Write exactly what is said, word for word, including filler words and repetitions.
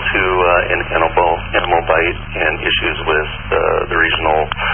to uh, an animal, animal bite and issues with uh, the regional